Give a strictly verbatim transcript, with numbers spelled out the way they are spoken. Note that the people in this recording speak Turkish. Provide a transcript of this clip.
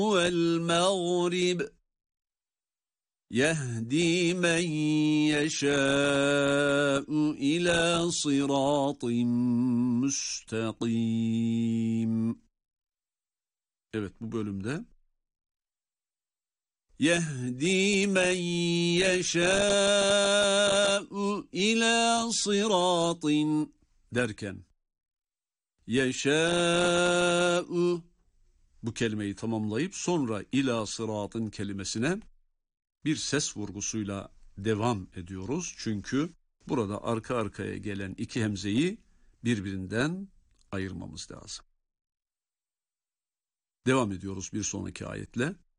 والمغرب يهدي من يشاء إلى صراط مستقيم. Evet, bu bölümde يهدي من يشاء إلى صراط derken yeşâ'u bu kelimeyi tamamlayıp sonra ila sıratın kelimesine bir ses vurgusuyla devam ediyoruz. Çünkü burada arka arkaya gelen iki hemzeyi birbirinden ayırmamız lazım. Devam ediyoruz bir sonraki ayetle.